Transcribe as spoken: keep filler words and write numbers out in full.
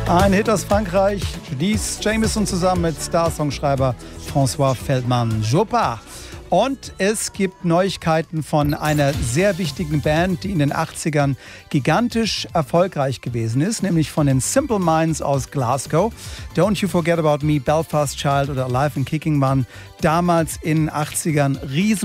Ein Hit aus Frankreich, dies Jameson zusammen mit Star-Songschreiber François Feldman Jopa. Und es gibt Neuigkeiten von einer sehr wichtigen Band, die in den achtzigern gigantisch erfolgreich gewesen ist, nämlich von den Simple Minds aus Glasgow. Don't You Forget About Me, Belfast Child oder Alive and Kicking waren damals in den achtzigern riesen